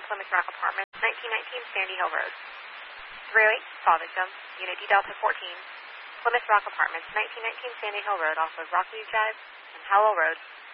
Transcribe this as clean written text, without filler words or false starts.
Plymouth Rock Apartments, 1919 Sandy Hill Road. 308, call victim, Unit D Delta 14, Plymouth Rock Apartments, 1919 Sandy Hill Road, off of Rockview Drive and Howell Road.